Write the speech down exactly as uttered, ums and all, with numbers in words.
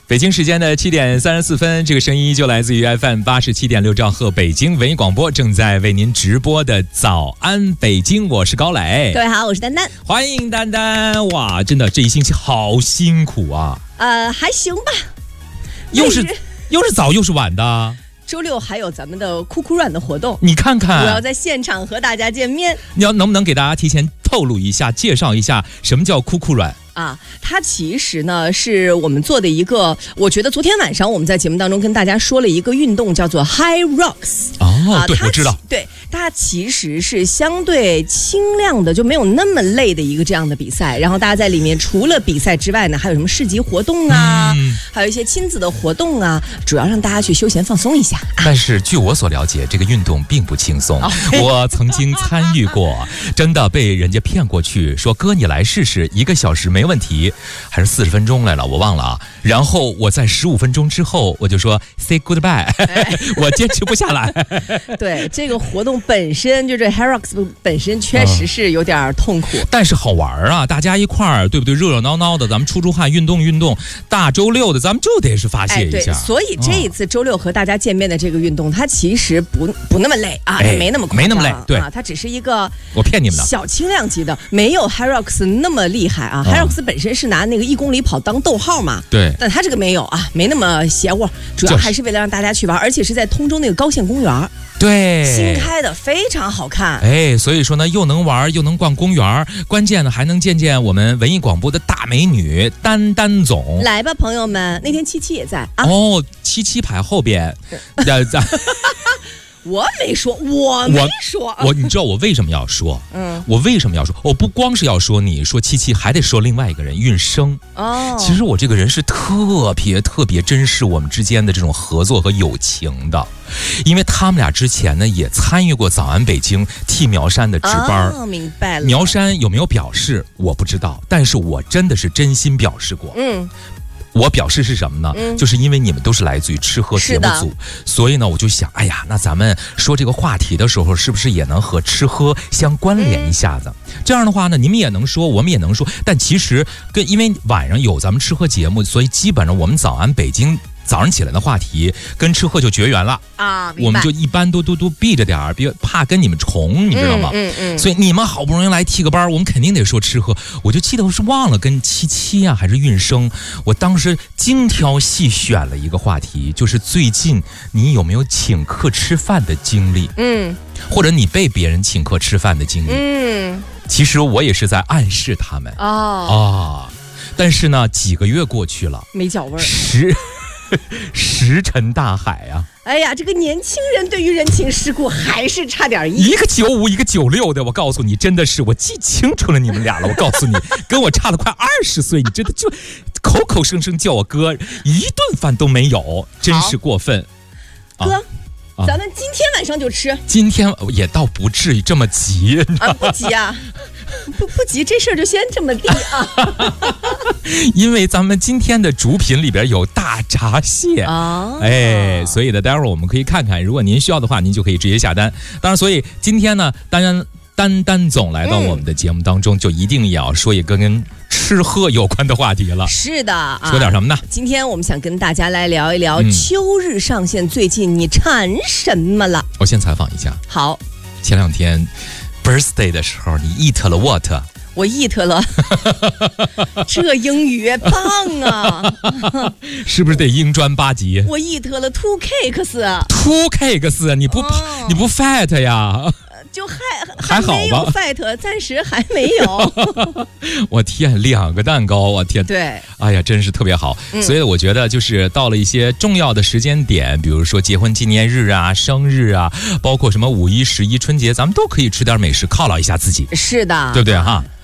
北京时间的七点三十四分，这个声音就来自于 F M 八十七点六兆赫北京文艺广播正在为您直播的早安北京，我是高磊。 各位好，我是丹丹， 欢迎丹丹。哇，真的这一星期好辛苦啊。 呃，还行吧， 又是又是早又是晚的。 周六还有咱们的酷酷软的活动， 你看看， 我要在现场和大家见面。 你要能不能给大家提前透露一下，介绍一下什么叫酷酷软？ 啊，它其实呢是我们做的一个，我觉得昨天晚上我们在节目当中跟大家说了一个运动，叫做 High Rocks。 哦， 啊、 对，我知道。 对，它其实是相对轻量的，就没有那么累的一个这样的比赛。然后大家在里面除了比赛之外呢，还有什么市集活动啊，嗯、还有一些亲子的活动啊，主要让大家去休闲放松一下。 但是据我所了解，这个运动并不轻松。哦、我曾经参与过，真的被人家骗过去，说哥你来试试，一个小时没问题。还是四十分钟来了，我忘了啊。然后我在十五分钟之后，我就说 say goodbye，、哎、我坚持不下来。 对，这个活动本身就这 High Rocks 本身确实是有点痛苦、嗯， 但是好玩啊！大家一块儿，对不对？热热闹闹的，咱们出出汗，运动运动。大周六的，咱们就得是发泄一下。哎、 对，所以这一次周六和大家见面的这个运动，它其实不不那么累啊，哎、没那么没那么累，对啊，它只是一个我骗你们的小轻量级的，没有 High Rocks 那么厉害啊。嗯、High Rocks 本身是拿那个一公里跑当逗号嘛， 对， 但他这个没有啊，没那么邪乎，主要还是为了让大家去玩，而且是在通州那个高县公园， 对， 新开的，非常好看。 哎，所以说呢，又能玩又能逛公园，关键呢还能见见我们文艺广播的大美女丹丹总。 来吧，朋友们，那天七七也在啊。 哦，七七排后边，呃，咱。 我没说，我没说， 我, 我你知道我为什么要说？嗯，我为什么要说？我不光是要说你说七七，还得说另外一个人运生。哦，其实我这个人是特别特别珍视我们之间的这种合作和友情的，因为他们俩之前呢也参与过早安北京替苗山的值班。 哦，明白了。 苗山有没有表示我不知道，但是我真的是真心表示过。嗯。我表示是什么呢、嗯、就是因为你们都是来自于吃喝节目组，所以呢我就想，哎呀，那咱们说这个话题的时候是不是也能和吃喝相关联一下子、嗯、这样的话呢你们也能说我们也能说，但其实跟因为晚上有咱们吃喝节目，所以基本上我们早安北京早上起来的话题跟吃喝就绝缘了啊，我们就一般都都都避着点儿，别怕跟你们重，你知道吗？嗯 嗯, 嗯。所以你们好不容易来替个班，我们肯定得说吃喝。我就记得我是忘了跟七七啊还是运生，我当时精挑细选了一个话题，就是最近你有没有请客吃饭的经历？嗯，或者你被别人请客吃饭的经历？嗯，其实我也是在暗示他们哦啊，但是呢，几个月过去了， 没脚味儿。 十。石沉大海啊！ 哎呀，这个年轻人对于人情世故还是差点意思。 一个九五，一个九六的，我告诉你，真的是我记清楚了你们俩了。我告诉你，跟我差了快二十岁，你真的就口口声声叫我哥，一顿饭都没有，真是过分。 哥。啊啊、咱们今天晚上就吃。 今天也倒不至于这么急啊，不急啊，不不急，这事儿就先这么地啊。 因为咱们今天的主品里边有大闸蟹啊，哎，所以呢，待会儿我们可以看看，如果您需要的话，您就可以直接下单。当然，所以今天呢，当然丹丹总来到我们的节目当中，嗯、就一定也要说一个跟吃喝有关的话题了。 是的、啊， 说点什么呢？ 今天我们想跟大家来聊一聊、嗯、秋日上线，最近你馋什么了？ 我先采访一下。 好， 前两天 birthday 的时候，你 eat 了 what？ 我 eat 了，这英语棒啊！ 是不是得英专八级？ 我 eat 了 two cakes。two cakes， 你不、哦、你不 fat 呀？ 就还还好吧， 没有 fat， 暂时还没有。 我天，两个蛋糕，我天， 对， 哎呀，真是特别好。嗯、所以我觉得，就是到了一些重要的时间点，比如说结婚纪念日啊、生日啊，包括什么五一、十一、春节，咱们都可以吃点美食犒劳一下自己。 是的， 对不对哈？